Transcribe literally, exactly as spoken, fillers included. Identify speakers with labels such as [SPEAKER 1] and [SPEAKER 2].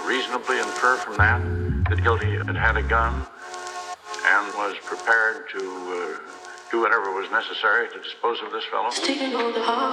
[SPEAKER 1] reasonably infer from that that Guilty had had a gun and was prepared to uh, do whatever was necessary to dispose of this fellow?